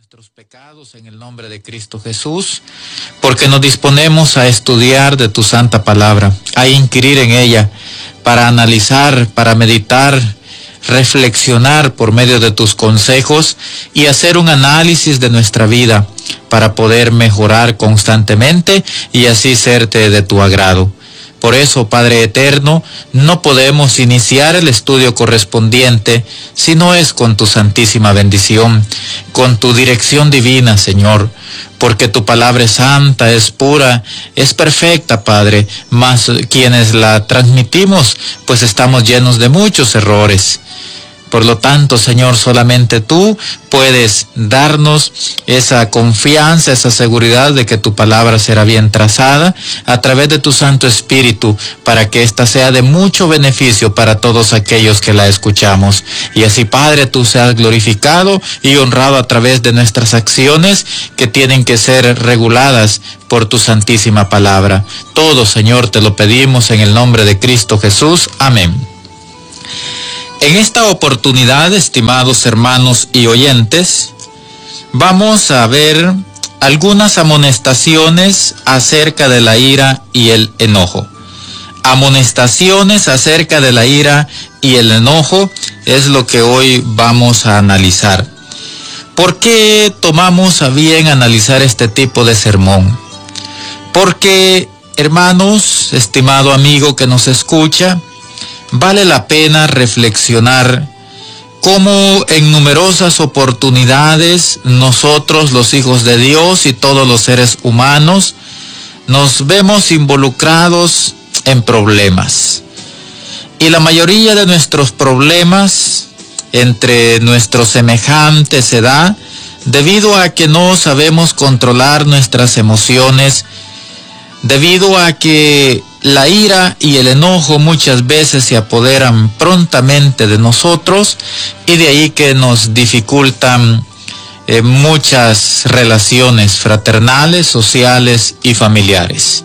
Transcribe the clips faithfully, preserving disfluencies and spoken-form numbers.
nuestros pecados en el nombre de Cristo Jesús, porque nos disponemos a estudiar de tu santa palabra, a inquirir en ella, para analizar, para meditar, reflexionar por medio de tus consejos y hacer un análisis de nuestra vida para poder mejorar constantemente y así serte de tu agrado. Por eso, Padre eterno, no podemos iniciar el estudio correspondiente si no es con tu santísima bendición, con tu dirección divina, Señor, porque tu palabra es santa, es pura, es perfecta, Padre, mas quienes la transmitimos, pues estamos llenos de muchos errores. Por lo tanto, Señor, solamente tú puedes darnos esa confianza, esa seguridad de que tu palabra será bien trazada a través de tu Santo Espíritu, para que ésta sea de mucho beneficio para todos aquellos que la escuchamos. Y así, Padre, tú seas glorificado y honrado a través de nuestras acciones que tienen que ser reguladas por tu santísima palabra. Todo, Señor, te lo pedimos en el nombre de Cristo Jesús. Amén. En esta oportunidad, estimados hermanos y oyentes, vamos a ver algunas amonestaciones acerca de la ira y el enojo. Amonestaciones acerca de la ira y el enojo es lo que hoy vamos a analizar. ¿Por qué tomamos a bien analizar este tipo de sermón? Porque, hermanos, estimado amigo que nos escucha, vale la pena reflexionar cómo en numerosas oportunidades nosotros, los hijos de Dios y todos los seres humanos, nos vemos involucrados en problemas. Y la mayoría de nuestros problemas entre nuestros semejantes se da debido a que no sabemos controlar nuestras emociones, debido a que la ira y el enojo muchas veces se apoderan prontamente de nosotros y de ahí que nos dificultan eh, muchas relaciones fraternales, sociales y familiares.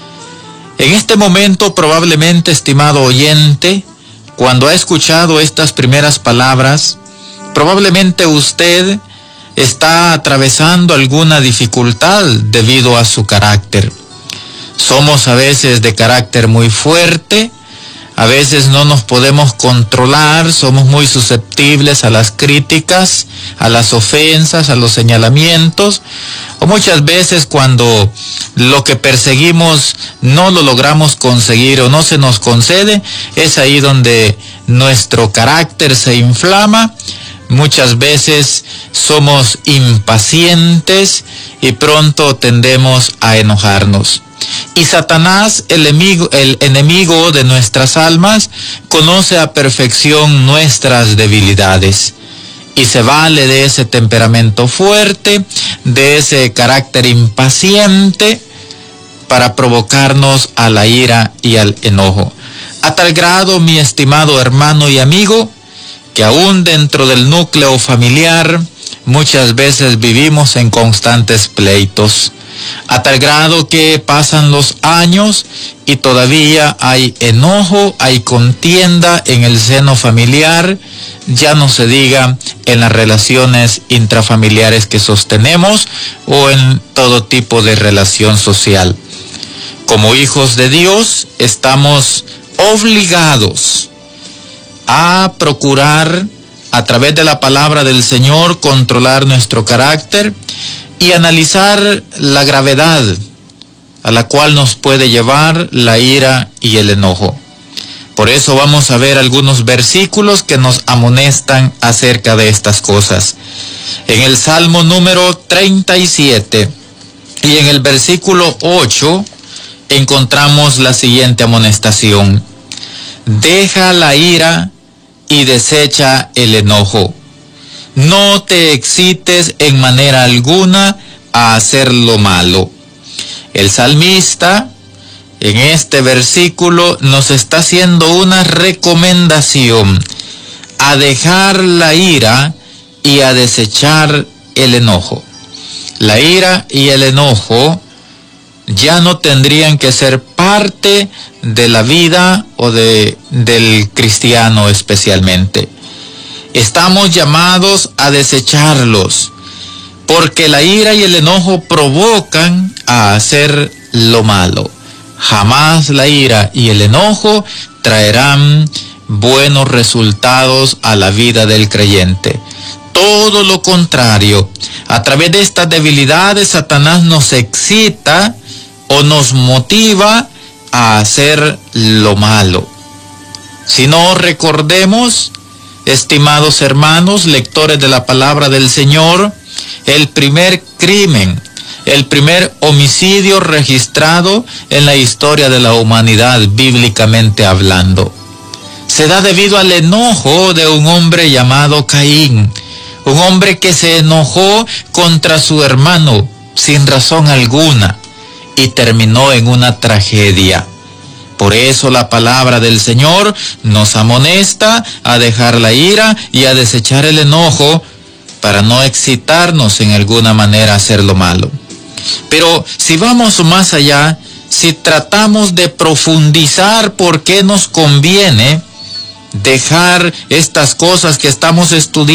En este momento, probablemente, estimado oyente, cuando ha escuchado estas primeras palabras, probablemente usted está atravesando alguna dificultad debido a su carácter. Somos a veces de carácter muy fuerte, a veces no nos podemos controlar, somos muy susceptibles a las críticas, a las ofensas, a los señalamientos, o muchas veces cuando lo que perseguimos no lo logramos conseguir o no se nos concede, es ahí donde nuestro carácter se inflama. Muchas veces somos impacientes y pronto tendemos a enojarnos. Y Satanás, el enemigo, el enemigo de nuestras almas, conoce a perfección nuestras debilidades y se vale de ese temperamento fuerte, de ese carácter impaciente para provocarnos a la ira y al enojo. A tal grado, mi estimado hermano y amigo, que aún dentro del núcleo familiar muchas veces vivimos en constantes pleitos. A tal grado que pasan los años y todavía hay enojo, hay contienda en el seno familiar, ya no se diga en las relaciones intrafamiliares que sostenemos o en todo tipo de relación social. Como hijos de Dios, estamos obligados a procurar, a través de la palabra del Señor, controlar nuestro carácter y analizar la gravedad a la cual nos puede llevar la ira y el enojo. Por eso vamos a ver algunos versículos que nos amonestan acerca de estas cosas. En el Salmo número treinta y siete y en el versículo ocho encontramos la siguiente amonestación: deja la ira y desecha el enojo. No te excites en manera alguna a hacer lo malo. El salmista en este versículo nos está haciendo una recomendación a dejar la ira y a desechar el enojo. La ira y el enojo ya no tendrían que ser parte de la vida o de, del cristiano especialmente. Estamos llamados a desecharlos, porque la ira y el enojo provocan a hacer lo malo. Jamás la ira y el enojo traerán buenos resultados a la vida del creyente. Todo lo contrario, a través de estas debilidades, Satanás nos excita o nos motiva a hacer lo malo. Si no, recordemos, estimados hermanos, lectores de la palabra del Señor, el primer crimen, el primer homicidio registrado en la historia de la humanidad, bíblicamente hablando, se da debido al enojo de un hombre llamado Caín, un hombre que se enojó contra su hermano sin razón alguna y terminó en una tragedia. Por eso la palabra del Señor nos amonesta a dejar la ira y a desechar el enojo para no excitarnos en alguna manera a hacer lo malo. Pero si vamos más allá, si tratamos de profundizar por qué nos conviene dejar estas cosas que estamos estudiando,